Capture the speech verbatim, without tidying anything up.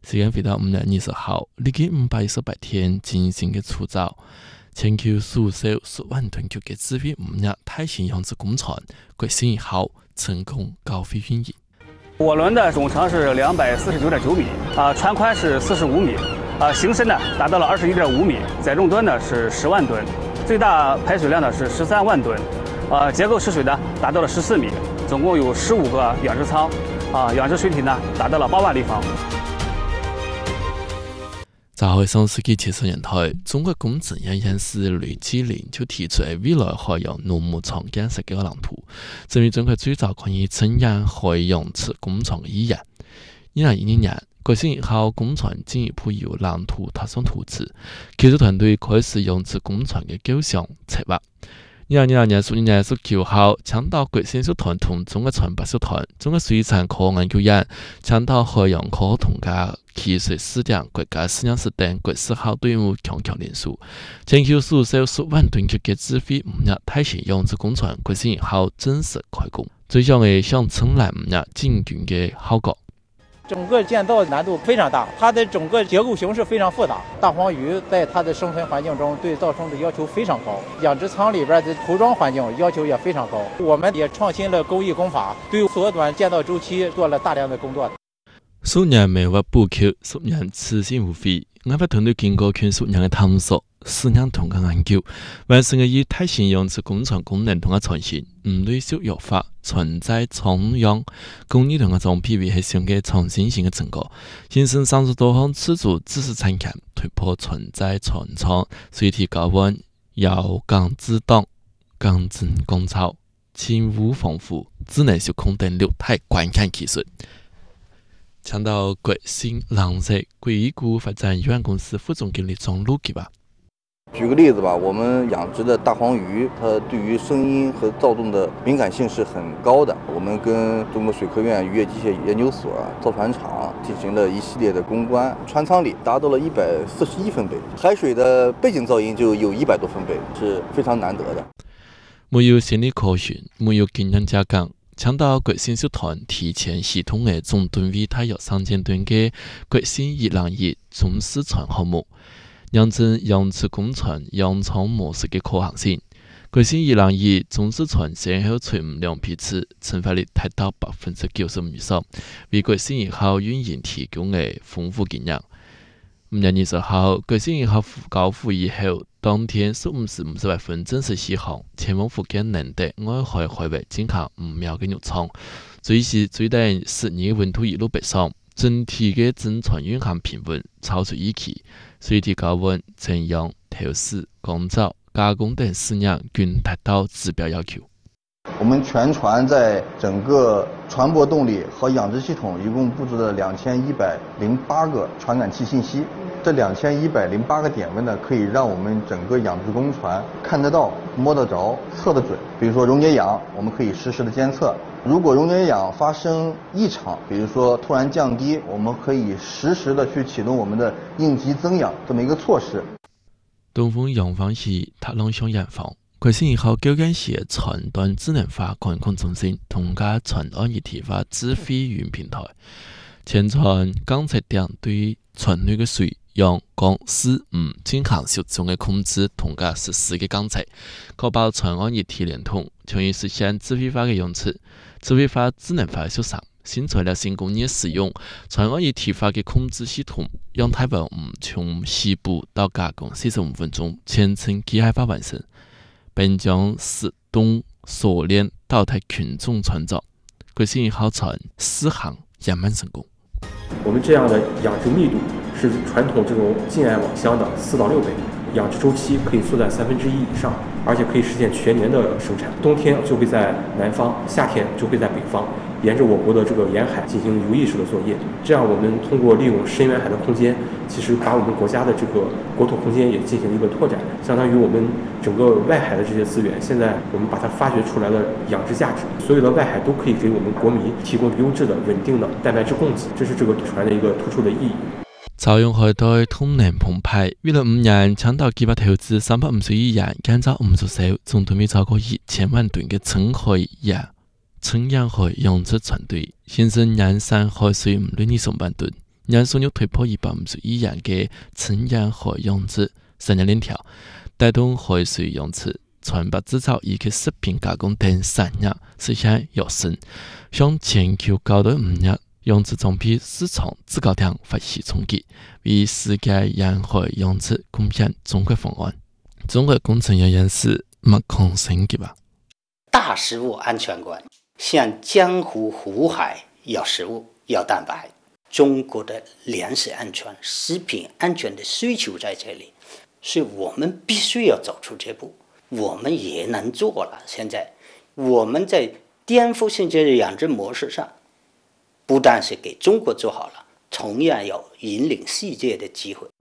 时间回到五月二十号，历经五百一十八天进行嘅除藻，全球所售十万吨级嘅资费五日太行养殖工程决心以后成功高飞运营。 涡轮的总长是两百四十九点九米，啊，船宽是四十五米，啊，行深呢达到了二十一点五米，载重吨呢是十万吨，最大排水量呢是十三万吨，啊，结构池水呢达到了十四米，总共有十五个养殖舱，啊，养殖水体呢达到了八万立方。 早喺上世纪七十年代，中国工程院院士雷志玲就提出未来海洋农牧场建设嘅蓝图，成为中国最早关于承养海洋池工程嘅意义。二零一二年，决心以后工程进一步由蓝图踏上图纸，技术团队开始养殖工程嘅构想策划。二零二二年十二月十九号，青岛国信集团同中国船舶集团、中国水产科学研究院、青岛海洋科学同家汽水试点国家实验室等国四号队伍强强联手，全球所售十万吨级嘅资费五日太行养殖工程决心以后正式开工，最终嘅想冲来五日进军嘅效果。 整个建造难度非常大，它的整个结构形式非常复杂。大黄鱼在它的生存环境中对噪声的要求非常高，养殖舱里边的涂装环境要求也非常高。我们也创新了工艺工法，对缩短建造周期做了大量的工作。 数年未获补扣，十年此心无非。研发团队经过全数年嘅探索、试验同嘅研究，完成嘅以太行养殖工程功能同嘅创新，唔对小药法、存在重样工艺同嘅装备为系上嘅创新性嘅成果，形成三十多项自主知识产权，突破存在船舱、水体高温、遥感自动、钢针工草、轻污防腐、智能受控等六大关键技术。抢到国信蓝色国医股发展有限公司副总经理张路给吧。 举个例子吧，我们养殖的大黄鱼，它对于声音和躁动的敏感性是很高的。我们跟中国水科院渔业机械研究所、造船厂进行了一系列的攻关，船舱里达到了一百四十一分贝，海水的背景噪音就有一百多分贝，是非常难得的。 没有心理科学，没有经验加工。青岛国信集团提前系统嘅总吨位大约三千吨嘅国信一零一中试船项目，验证养殖工程养仓模式嘅可行性。国信一零一中试船先后取五两批次，成发率达到百分之九十五以上，为国信以后运营提供嘅丰富经验。五月二十号，国信以后交付以后，当天十五时五十八分正式起航，前往福建宁德外海海域进行五秒嘅入舱，最时最低十二温度一路北上，整体嘅整船运行平稳，超出预期，水体高温、成氧、调试、干燥、加工等四样均达到指标要求。 我们全船在整个船舶动力和养殖系统一共布置了两千一百零八个传感器信息。这两千一百零八个点位呢，可以让我们整个养殖工船看得到、摸得着、测得准。比如说溶解氧，我们可以实时的监测；如果溶解氧发生异常，比如说突然降低，我们可以实时的去启动我们的应急增氧这么一个措施。 东风洋房系塔浪向洋房。国信以后究竟是船端智能化管控中心同加船岸一体化智慧云平台，前船监测点对船内嘅水、氧、光、湿、唔进行集中嘅控制同加实时嘅监测，确保船岸一体连通，从而实现智慧化嘅养殖、智慧化、智能化嘅生产。新材料新工业使用船岸一体化嘅控制系统，让台湾唔从西部到加工四十五分钟全程机械化完成，并将自动锁链倒台群众船长，国信一号船试航圆满成功。 我们这样的养殖密度是传统这种近岸网箱的四到六倍，养殖周期可以缩在三分之一以上，而且可以实现全年的生产。冬天就会在南方，夏天就会在北方，沿着我国的这个沿海进行游弋式的作业。这样我们通过利用深远海的空间，其实把我们国家的这个国土空间也进行了一个拓展，相当于我们整个外海的这些资源，现在我们把它发掘出来了养殖价值，所有的外海都可以给我们国民提供优质的、稳定的蛋白质供给，这是这个船的一个突出的意义。 朝阳海带通能澎湃，未来五年，青岛计划投资三百五十亿元建造五十艘总吨位超过一千万吨嘅深海洋、纯氧海养殖船队，形成洋山海水五厘米上半吨， 让所有突破一百五十亿元嘅纯氧海洋子产业链条，带动海水养殖、船舶制造以及食品加工等产业实现跃升，向全球高端五日养殖装备市场制高点发起冲击，为世界沿海养殖贡献中国方案。中国工程院院士麦康生级吧。 大食物安全观，像江湖湖海要食物要蛋白，中国的粮食安全、食品安全的需求在这里，所以我们必须要走出这步。我们也能做了。现在我们在颠覆性的养殖模式上，不但是给中国做好了，同样有引领世界的机会。